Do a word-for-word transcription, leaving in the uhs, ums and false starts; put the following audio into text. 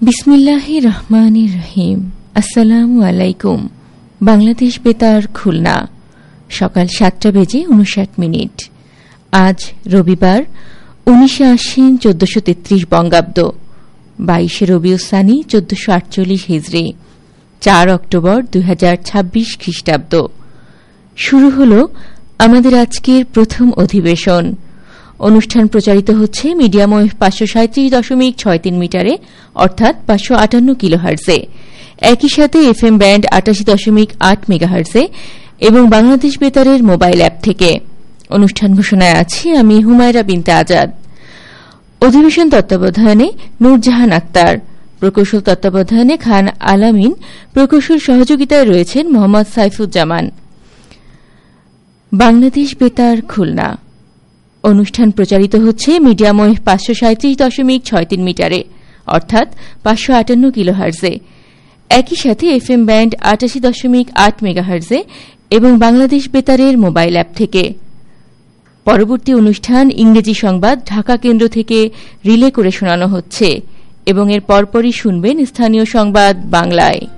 বিসমিল্লাহির রহমানির রহিম। আসসালামু আলাইকুম। বাংলাদেশ বেতার খুলনা, সকাল সাতটা বেজে উনষাট মিনিট। আজ রবিবার, উনিশে আশ্বিন চোদ্দশো তেত্রিশ বঙ্গাব্দ, বাইশে রবিউসানি চোদ্দশো আটচল্লিশ হিজরি, চার অক্টোবর দুই হাজার ছাব্বিশ খ্রিস্টাব্দ। শুরু হল আমাদের আজকের প্রথম অধিবেশন। অনুষ্ঠান প্রচারিত হচ্ছে মিডিয়াম ওয়েভ পাঁচশো সাঁত্রিশ দশমিক ছয় তিন মিটারে, অর্থাৎ পাঁচশো আটান্ন কিলোহার্জে। একই সাথে এফ এম ব্যান্ড আটাশি দশমিক আট মেগাহার্জে এবং বাংলাদেশ বেতারের মোবাইল অ্যাপ থেকে। অনুষ্ঠান ঘোষণায় আছি আমি হুমায়রা বিনতে আজাদ। অধিবেশন তত্ত্বাবধানে নূরজাহান আক্তার, প্রকৌশল তত্ত্বাবধানে খান আলামিন, প্রকৌশল সহযোগিতায় রয়েছেন মোহাম্মদ সাইফুজ্জামান। বাংলাদেশ বেতার খুলনা অনুষ্ঠান প্রচারিত হচ্ছে মিডিয়াম ওয়েভ পাঁচশো সাঁত্রিশ দশমিক ছয় তিন মিটারে, অর্থাৎ পাঁচশো আটান্ন কিলোহার্জে। একই সাথে এফ এম ব্যান্ড আটাশি দশমিক আট মেগাহার্জে এবং বাংলাদেশ বেতারের মোবাইল অ্যাপ থেকে। পরবর্তী অনুষ্ঠান ইংরেজি সংবাদ ঢাকা কেন্দ্র থেকে রিলে করে শোনানো হচ্ছে এবং এর পরপরই শুনবেন স্থানীয় সংবাদ বাংলায়।